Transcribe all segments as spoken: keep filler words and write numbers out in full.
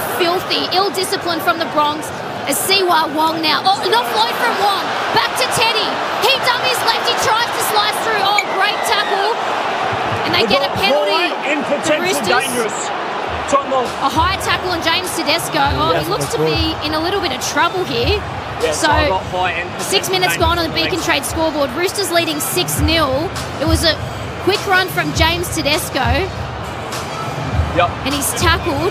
filthy, ill-discipline from the Bronx. As Siwa Wong now. Oh, an offload from Wong. Back to Teddy. He dummies left. He tries to slice through. Oh, great tackle. And they get a penalty. In potential dangerous. A high tackle on James Tedesco. Oh, he looks to be in a little bit of trouble here. Yeah, so, six minutes gone on the Beacon Trade scoreboard. Roosters leading six nil. It was a quick run from James Tedesco. Yep. And he's tackled.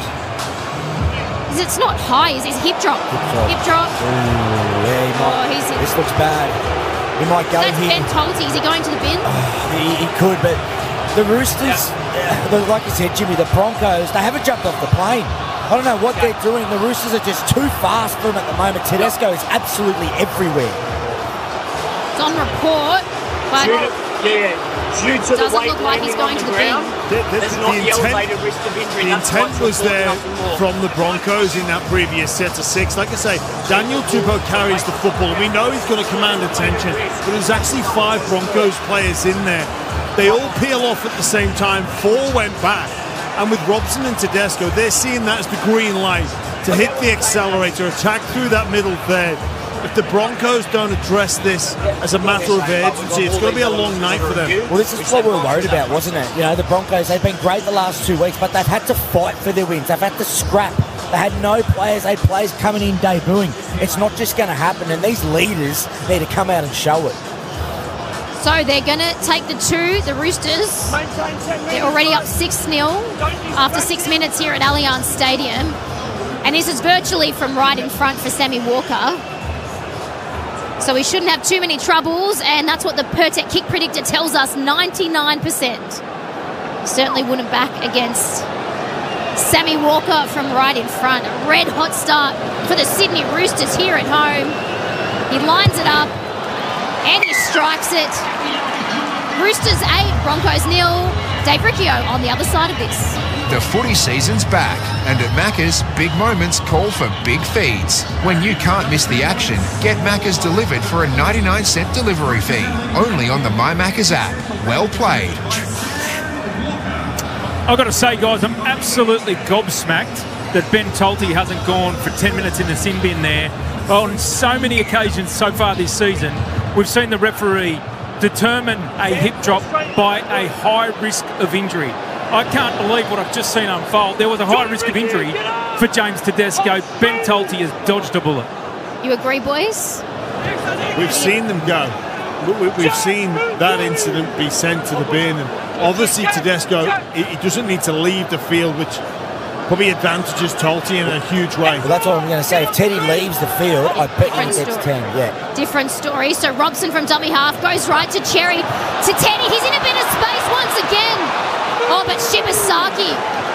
It's not high, it's his hip drop. Hip drop. Hip drop. Ooh, yeah, he might, oh, he's this looks bad. He might go That's here. Ben Tolte. Is he going to the bin? Oh, he, he could, but the Roosters, yeah. uh, like you said, Jimmy, the Broncos, they haven't jumped off the plane. I don't know what they're doing. The Roosters are just too fast for them at the moment. Tedesco is absolutely everywhere. It's on report, but yeah, due to doesn't the weight look like he's going to the bin. The, the, There's the not the intent, elevated risk of injury. the That's intent why was it's there nothing more. from the Broncos in that previous set of six. Like I say, Daniel Tupou carries the football, and we know he's going to command attention, but there's actually five Broncos players in there. They all peel off at the same time. Four went back, and with Robson and Tedesco, they're seeing that as the green light to hit the accelerator, attack through that middle third. If the Broncos don't address this as a matter of urgency, it's going to be a long night for them. Well, this is what we were worried about, wasn't it? You know, the Broncos, they've been great the last two weeks, but they've had to fight for their wins. They've had to scrap. They had no players, they had players coming in debuting. It's not just going to happen, and these leaders need to come out and show it. So they're going to take the two, the Roosters. They're already up six nil after six minutes here at Allianz Stadium. And this is virtually from right in front for Sammy Walker. So we shouldn't have too many troubles, and that's what the Pertec Kick Predictor tells us, ninety-nine percent. Certainly wouldn't back against Sammy Walker from right in front. A red hot start for the Sydney Roosters here at home. He lines it up, and he strikes it. Roosters eight, Broncos nil. Dave Riccio on the other side of this. The footy season's back, and at Macca's, big moments call for big feeds. When you can't miss the action, get Macca's delivered for a ninety-nine cent delivery fee. Only on the My Macca's app. Well played. I've got to say, guys, I'm absolutely gobsmacked that Ben Tolte hasn't gone for ten minutes in the sin bin there. On so many occasions so far this season, we've seen the referee determine a hip drop by a high risk of injury. I can't believe what I've just seen unfold. There was a high risk of injury for James Tedesco. Ben Tolte has dodged a bullet. You agree, boys? We've seen them go. We've seen that incident be sent to the bin, and obviously Tedesco, he doesn't need to leave the field, which probably advantages Tolte in a huge way. Well, that's what I'm going to say. If Teddy leaves the field, I bet Different he gets story. ten. Yeah. Different story. So Robson from dummy half goes right to Cherry, to Teddy. He's in a bit of space once again. Oh, but Shibasaki